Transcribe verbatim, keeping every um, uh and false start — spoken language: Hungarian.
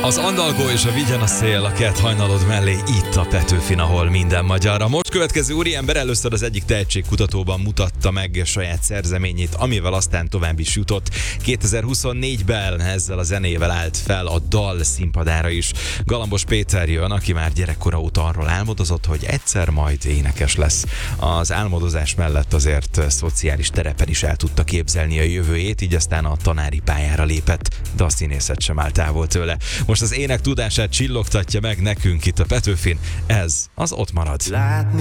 Az Andalgó és a Vigyen a szél a kert hajnalod mellé, itt a Petőfin, ahol minden magyar. A most következő úriember először az egyik tehetségkutatóban mutatta meg saját szerzeményét, amivel aztán tovább is jutott. kétezer-huszonnégyben ezzel a zenével állt fel a dal színpadára is. Galambos Péter jön, aki már gyerekkora óta arról álmodozott, hogy egyszer majd énekes lesz. Az álmodozás mellett azért szociális terepen is el tudta képzelni a jövőjét, így aztán a tanári pályára lépett, de a színészet sem áll távol tőle. Most az ének tudását csillogtatja meg nekünk itt a Petőfin, ez az Ott marad. Látni